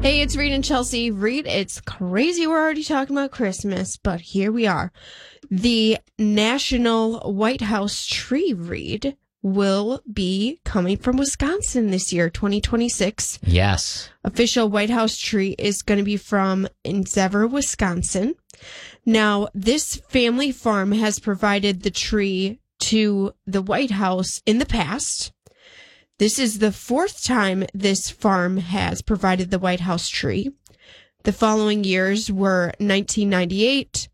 Hey, it's Reed and Chelsea. Reed, it's crazy we're already talking about Christmas, but here we are. The National White House Tree Reed will be coming from Wisconsin this year, 2026. Yes. Official White House tree is going to be from Endeavor, Wisconsin. Now, this family farm has provided the tree to the White House in the past. This is the fourth time this farm has provided the White House tree. The following years were 1998,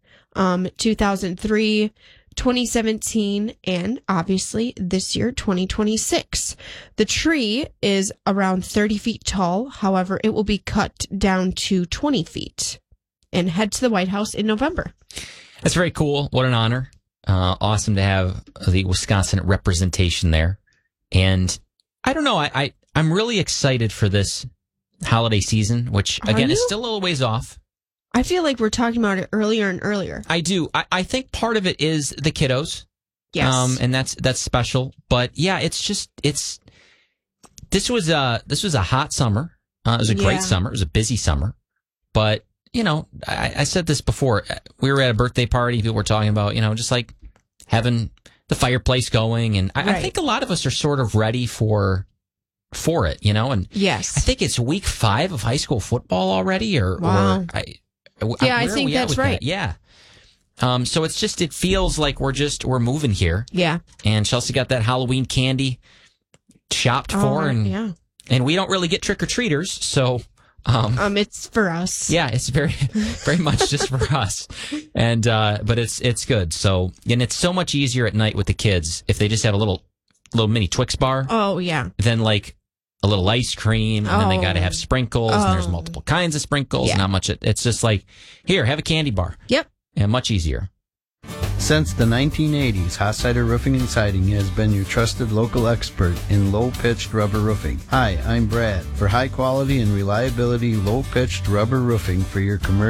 2003, 2017, and obviously this year, 2026. The tree is around 30 feet tall. However, it will be cut down to 20 feet and head to the White House in November. That's very cool. What an honor. Awesome to have the Wisconsin representation there. And I don't know, I'm really excited for this holiday season, which, again, is still a little ways off. I feel like we're talking about it earlier and earlier. I do. I think part of it is the kiddos. Yes. And that's special. But yeah, this was a hot summer. It was a great summer. It was a busy summer. But, you know, I said this before. We were at a birthday party. People were talking about, you know, just like having the fireplace going. And I think a lot of us are sort of ready for it, you know? And yes. I think it's week 5 of high school football already. Wow. I think that's right. That? Yeah. So it feels like we're moving here. Yeah. And Chelsea got that Halloween candy shopped for, and we don't really get trick-or-treaters, so it's for us. Yeah, it's very very much just for us. And but it's good. So, and it's so much easier at night with the kids if they just have a little mini Twix bar. Oh, yeah. Then like a little ice cream, and then they got to have sprinkles, and there's multiple kinds of sprinkles, not much. It's just like, here, have a candy bar. Yep. And much easier. Since the 1980s, Hossider Roofing and Siding has been your trusted local expert in low-pitched rubber roofing. Hi, I'm Brad. For high quality and reliability low-pitched rubber roofing for your commercial